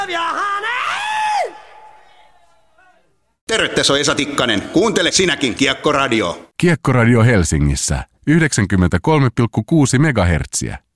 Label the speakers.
Speaker 1: Terve, tässä on Esa Tikkanen. Kuuntele sinäkin Kiekko Radio.
Speaker 2: Kiekko Radio Helsingissä 93,6 MHz.